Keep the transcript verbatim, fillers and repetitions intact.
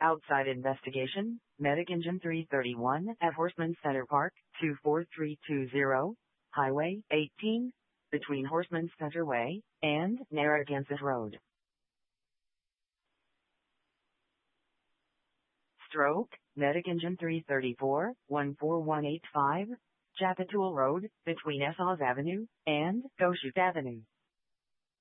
Outside investigation, Medic Engine three thirty-one at Horseman Center Park, two four three two zero, Highway eighteen, between Horseman Center Way and Narragansett Road. Stroke, Medic Engine three thirty-four, one four one eight five, Chapatool Road, between Essos Avenue and Goshute Avenue.